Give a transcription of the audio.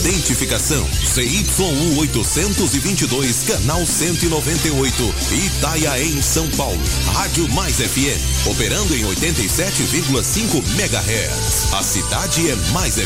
Identificação CYU 822, canal 198, Itaiaém, São Paulo. Rádio Mais FM, operando em 87,5 MHz. A cidade é Mais FM.